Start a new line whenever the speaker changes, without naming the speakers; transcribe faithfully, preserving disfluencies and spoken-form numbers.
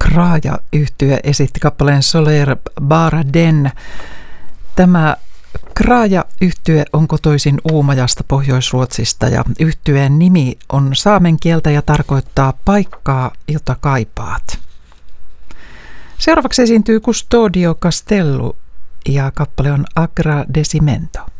Kraaja-yhtye esitti kappaleen Soler Bara Den. Tämä Kraaja-yhtye on kotoisin Uumajasta Pohjois-Ruotsista ja yhtyeen nimi on saamen kieltä ja tarkoittaa paikkaa, jota kaipaat. Seuraavaksi esiintyy Custodio Castellu ja kappale on Agradecimento.